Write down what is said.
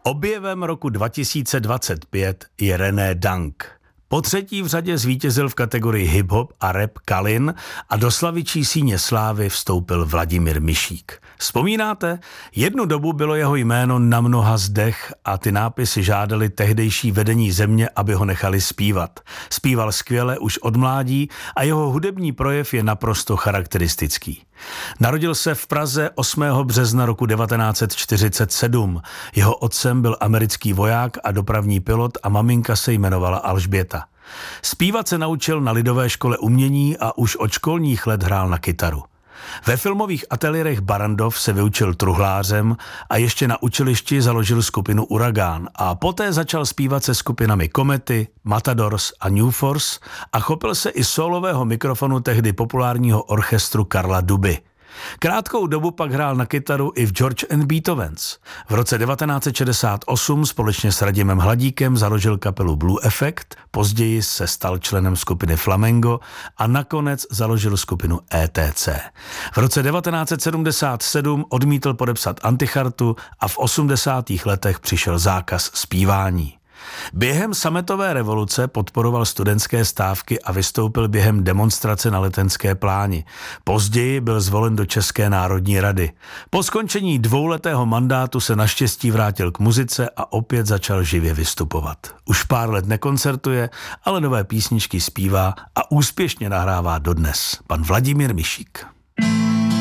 Objevem roku 2025 je René Dank. Po třetí v řadě zvítězil v kategorii hip-hop a rap Kalin a do slavičí síně slávy vstoupil Vladimír Mišík. Vzpomínáte? Jednu dobu bylo jeho jméno na mnoha zdech a ty nápisy žádali tehdejší vedení země, aby ho nechali zpívat. Zpíval skvěle už od mládí a jeho hudební projev je naprosto charakteristický. Narodil se v Praze 8. března roku 1947. Jeho otcem byl americký voják a dopravní pilot a maminka se jmenovala Alžběta. Zpívat se naučil na Lidové škole umění a už od školních let hrál na kytaru. Ve filmových ateliérech Barrandov se vyučil truhlářem a ještě na učilišti založil skupinu Uragán a poté začal zpívat se skupinami Komety, Matadors a New Force a chopil se i solového mikrofonu tehdy populárního orchestru Karla Duby. Krátkou dobu pak hrál na kytaru i v George and Beethovens. V roce 1968 společně s Radimem Hladíkem založil kapelu Blue Effect, později se stal členem skupiny Flamengo a nakonec založil skupinu ETC. V roce 1977 odmítl podepsat antichartu a v 80. letech přišel zákaz zpívání. Během sametové revoluce podporoval studentské stávky a vystoupil během demonstrace na Letenské pláni. Později byl zvolen do České národní rady. Po skončení dvouletého mandátu se naštěstí vrátil k muzice a opět začal živě vystupovat. Už pár let nekoncertuje, ale nové písničky zpívá a úspěšně nahrává dodnes. Pan Vladimír Mišík.